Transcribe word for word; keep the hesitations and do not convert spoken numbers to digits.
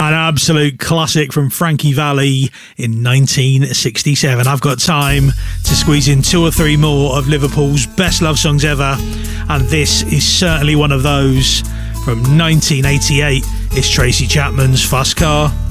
An absolute classic from Frankie Valli in nineteen sixty-seven. I've got time to squeeze in two or three more of Liverpool's best love songs ever, and this is certainly one of those. From nineteen eighty-eight, it's Tracy Chapman's Fast Car.